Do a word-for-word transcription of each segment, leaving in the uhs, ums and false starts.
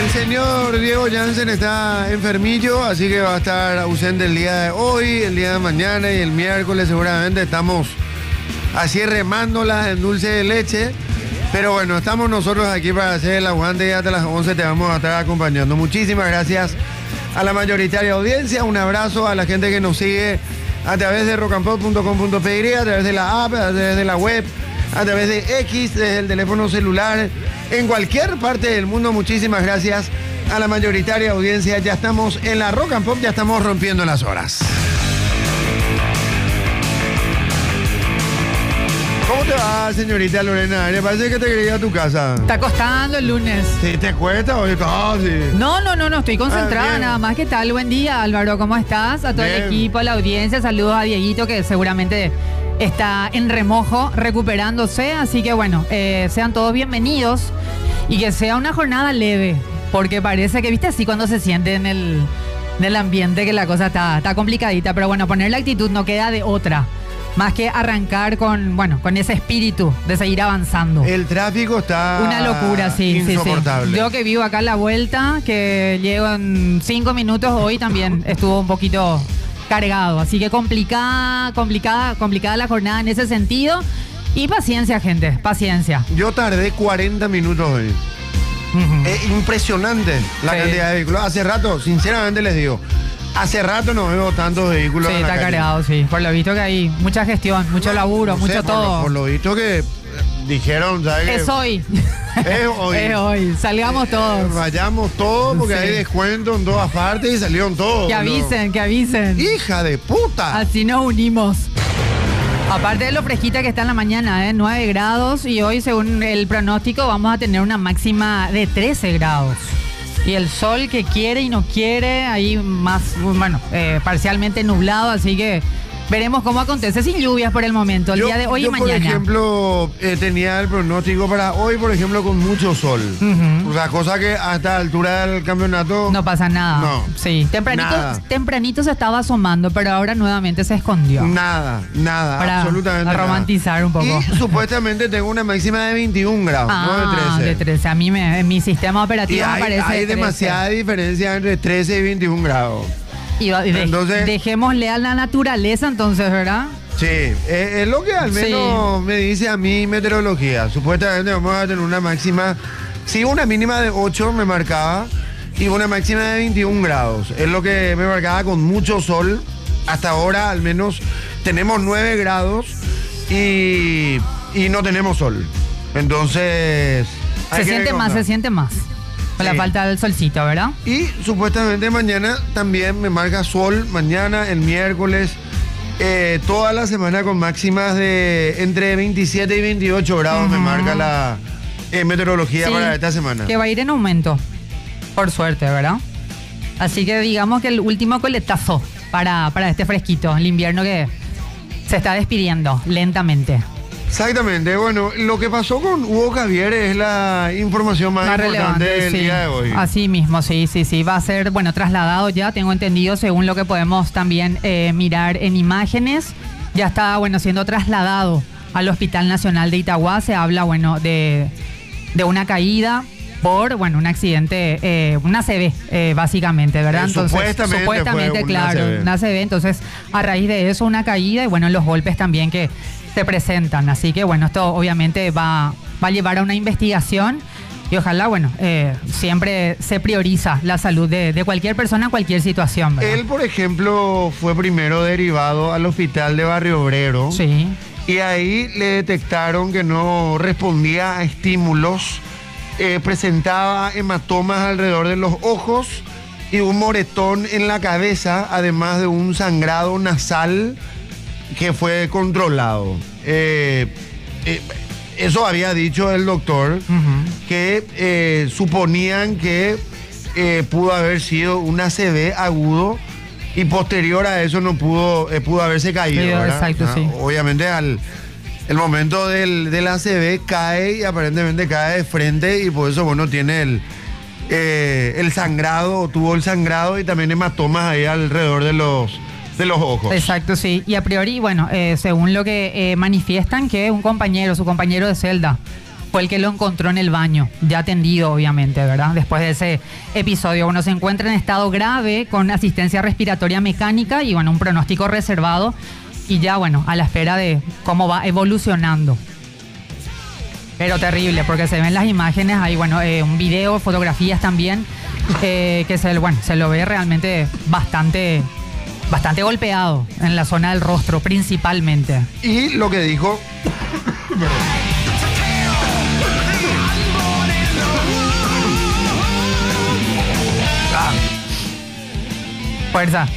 El señor Diego Jansen está enfermillo, así que va a estar ausente el día de hoy, el día de mañana y el miércoles seguramente. Estamos así remándolas en dulce de leche. Pero bueno, estamos nosotros aquí para hacer el aguante y hasta las once te vamos a estar acompañando. Muchísimas gracias a la mayoritaria audiencia. Un abrazo a la gente que nos sigue a través de rock and pop punto com punto pe y, a través de la app, a través de la web, a través de X, desde el teléfono celular, en cualquier parte del mundo. Muchísimas gracias a la mayoritaria audiencia. Ya estamos en la Rock and Pop, ya estamos rompiendo las horas. ¿Cómo te va, señorita Lorena? Me parece que te quería ir a tu casa. Está costando el lunes. ¿Sí te cuesta o oh, sí? No, no, no, no, estoy concentrada Ah, nada más. ¿Qué tal? Buen día, Álvaro, ¿cómo estás? A todo Bien. el equipo, a la audiencia. Saludos a Dieguito, que seguramente está en remojo, recuperándose. Así que bueno, eh, sean todos bienvenidos y que sea una jornada leve, porque parece que, viste, así cuando se siente en el, en el ambiente que la cosa está, está complicadita. Pero bueno, poner la actitud no queda de otra. Más que arrancar con, bueno, con ese espíritu de seguir avanzando. El tráfico está Una locura, sí, sí, insoportable. sí. Yo que vivo acá a la vuelta, que llego en cinco minutos, hoy también estuvo un poquito cargado. Así que complicada, complicada, complicada la jornada en ese sentido. Y paciencia, gente, paciencia. Yo tardé cuarenta minutos hoy. Ujú. Es impresionante la Sí. cantidad de vehículos. Hace rato, sinceramente les digo, hace rato no veo tantos vehículos Sí, en la está calle. cargado, sí. Por lo visto que hay mucha gestión, mucho laburo, No sé, mucho por lo- todo. Por lo visto que eh, dijeron, ¿sabes qué? Es hoy. Es hoy. Es hoy. Salgamos todos. Vayamos todos porque Sí. hay descuento en todas partes y salieron todos. Que avisen, que avisen. ¿no? ¡Hija de puta! Así nos unimos. Aparte de lo fresquita que está en la mañana, ¿eh? nueve grados, y hoy, según el pronóstico, vamos a tener una máxima de trece grados. Y el sol que quiere y no quiere, ahí más, bueno, eh, parcialmente nublado, así que veremos cómo acontece, sin lluvias por el momento, el Yo- día de hoy yo, y mañana. por ejemplo, eh, tenía el pronóstico para hoy, por ejemplo, con mucho sol. Ujú. O sea, cosa que a esta altura del campeonato... No pasa nada. No. Sí, tempranito, Nada. tempranito se estaba asomando, pero ahora nuevamente se escondió. Nada, nada, Para absolutamente nada. romantizar un poco. Y supuestamente tengo una máxima de veintiún grados, no de Ah, trece. de trece. A mí me, en mi sistema Y operativo me hay, parece hay de trece. demasiada diferencia entre trece y veintiún grados. Y, y de- Entonces- dejémosle a la naturaleza entonces, ¿verdad? Sí, es, es lo que al menos Sí. me dice a mí meteorología. Supuestamente vamos a tener una máxima, sí, una mínima de ocho me marcaba y una máxima de veintiún grados. Es lo que me marcaba con mucho sol. Hasta ahora al menos tenemos nueve grados y, y no tenemos sol. Entonces... hay Se que siente ver más, cómo se está. siente más. Con la Sí. falta del solcito, ¿verdad? Y supuestamente mañana también me marca sol, mañana, el miércoles, eh, toda la semana con máximas de entre veintisiete y veintiocho grados me Ujú. marca la eh, meteorología Sí, para esta semana. Que va a ir en aumento. Por suerte, ¿verdad? Así que digamos que el último coletazo para, para este fresquito, el invierno que se está despidiendo lentamente. Exactamente, bueno, lo que pasó con Hugo Javier es la información más, Más importante relevante, del sí. día de hoy. Así mismo, sí, sí, sí. Va a ser, bueno, trasladado ya, tengo entendido, según lo que podemos también eh, mirar en imágenes. Ya está, bueno, siendo trasladado al Hospital Nacional de Itagua. Se habla, bueno, de, de una caída por, bueno, un accidente, eh, una A C V, eh, básicamente, ¿verdad? Eh, supuestamente fue una claro, A C V. una A C V. Entonces, a raíz de eso, una caída y, bueno, los golpes también que se presentan. Así que, bueno, esto obviamente va, va a llevar a una investigación y ojalá, bueno, eh, siempre se prioriza la salud de, de cualquier persona en cualquier situación, ¿verdad? Él, por ejemplo, fue primero derivado al hospital de Barrio Obrero. Sí. Y ahí le detectaron que no respondía a estímulos, eh, presentaba hematomas alrededor de los ojos y un moretón en la cabeza, además de un sangrado nasal que fue controlado. Eh, eh, eso había dicho el doctor, Ujú. que eh, suponían que eh, pudo haber sido un A C V agudo y posterior a eso no pudo, eh, pudo haberse caído. Sí, ¿verdad? exacto, Ah, sí. Obviamente al el momento del, del A C V cae y aparentemente cae de frente y por eso bueno tiene el, eh, el sangrado, tuvo el sangrado y también hematomas ahí alrededor de los, de los ojos. Exacto, sí. Y a priori, bueno, eh, según lo que eh, manifiestan, que un compañero, su compañero de celda, fue el que lo encontró en el baño, ya atendido obviamente, ¿verdad? Después de ese episodio, bueno, se encuentra en estado grave con asistencia respiratoria mecánica y bueno, un pronóstico reservado y ya bueno, a la espera de cómo va evolucionando. Pero terrible, porque se ven las imágenes, hay bueno, eh, un video, fotografías también, eh, que se, bueno, se lo ve realmente bastante, bastante golpeado en la zona del rostro principalmente. Y lo que dijo... ah. Fuerza.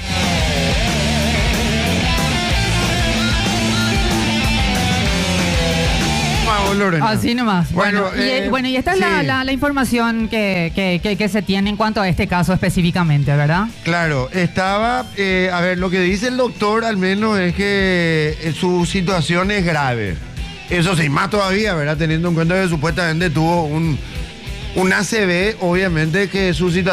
Así nomás. Bueno, bueno, eh, y, bueno y esta sí. es la, la, la información que, que, que, que se tiene en cuanto a este caso específicamente, ¿verdad? Claro, estaba, eh, a ver, lo que dice el doctor al menos es que su situación es grave. Eso sí, más todavía, ¿verdad? Teniendo en cuenta que supuestamente tuvo un, un A C V, obviamente que su situación